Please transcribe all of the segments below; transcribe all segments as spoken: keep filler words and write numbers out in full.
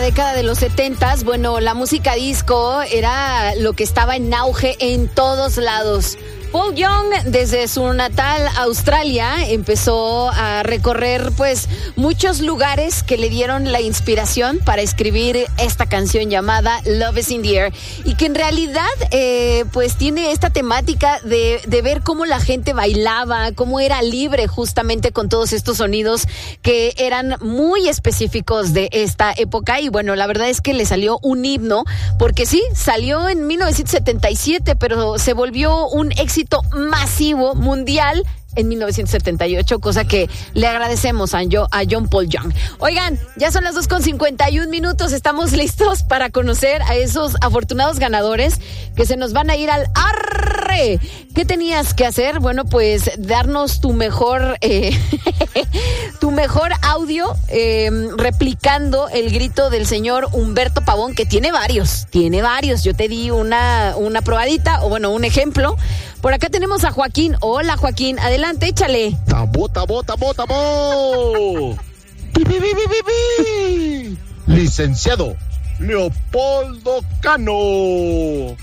Década de los setentas, bueno, la música disco era lo que estaba en auge en todos lados. Paul Young, desde su natal Australia, empezó a recorrer pues muchos lugares que le dieron la inspiración para escribir esta canción llamada Love is in the Air, y que en realidad eh, pues tiene esta temática de, de ver cómo la gente bailaba, cómo era libre justamente con todos estos sonidos que eran muy específicos de esta época. Y bueno, la verdad es que le salió un himno, porque sí, salió en mil novecientos setenta y siete, pero se volvió un éxito masivo mundial en mil novecientos setenta y ocho, cosa que le agradecemos a, yo, a John Paul Young. Oigan, ya son las dos con cincuenta y un minutos, estamos listos para conocer a esos afortunados ganadores que se nos van a ir al arre. ¿Qué tenías que hacer? Bueno, pues darnos tu mejor eh, tu mejor audio eh, replicando el grito del señor Humberto Pavón, que tiene varios, tiene varios. Yo te di una, una probadita, o bueno, un ejemplo. Por acá tenemos a Joaquín. Hola, Joaquín, adelante, échale. ¡Tabó, tabó, tabó, tabó! ¡Pi, pi, pi, pi, pi, pi! Licenciado Leopoldo Cano.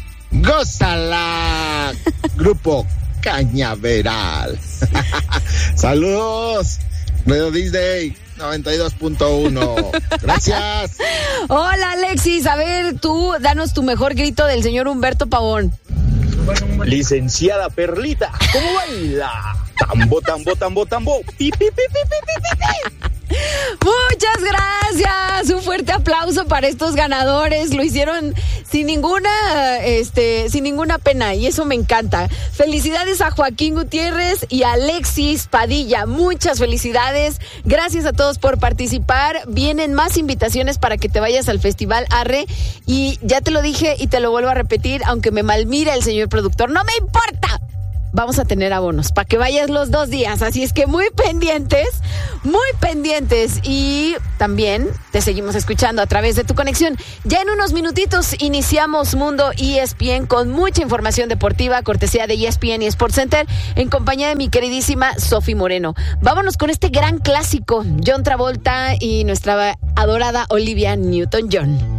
¡Gózala! Grupo Cañaveral. ¡Saludos! Radio Disney noventa y dos punto uno. Gracias. Hola, Alexis. A ver, tú, danos tu mejor grito del señor Humberto Pavón. Licenciada Perlita, ¿cómo baila? Tambo, tambo, tambo, tambo. Pi, pi, pi, pi, pi, pi, pi. Muchas gracias. Un fuerte aplauso para estos ganadores. Lo hicieron sin ninguna, este, sin ninguna pena, y eso me encanta. Felicidades a Joaquín Gutiérrez y a Alexis Padilla. Muchas felicidades. Gracias a todos por participar. Vienen más invitaciones para que te vayas al Festival Arre. Y ya te lo dije y te lo vuelvo a repetir, aunque me malmire el señor productor. ¡No me importa! Vamos a tener abonos para que vayas los dos días, así es que muy pendientes, muy pendientes, y también te seguimos escuchando a través de tu conexión. Ya en unos minutitos iniciamos Mundo E S P N con mucha información deportiva, cortesía de E S P N y Sports Center, en compañía de mi queridísima Sofi Moreno. Vámonos con este gran clásico, John Travolta y nuestra adorada Olivia Newton-John.